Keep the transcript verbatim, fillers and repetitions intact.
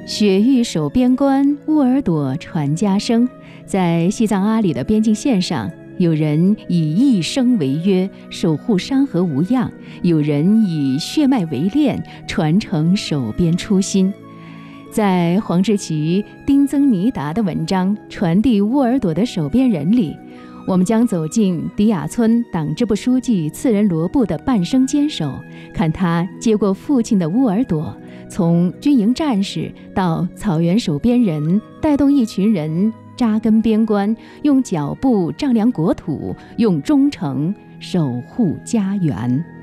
雪域守边关，乌尔朵传家声。在西藏阿里的边境线上，有人以一生为约，守护山河无恙；有人以血脉为链，传承守边初心。在黄志奇、丁增尼达的文章《传递乌尔朵的守边人》里，我们将走进迪雅村党支部书记次仁罗布的半生坚守，看他接过父亲的乌尔朵，从军营战士到草原守边人，带动一群人扎根边关，用脚步丈量国土，用忠诚守护家园。